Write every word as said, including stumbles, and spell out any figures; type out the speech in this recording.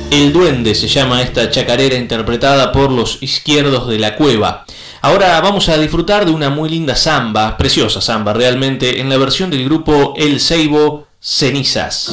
El Duende se llama esta chacarera interpretada por Los Izquierdos de la Cueva. Ahora vamos a disfrutar de una muy linda samba, preciosa samba realmente, en la versión del grupo El Seibo, Cenizas.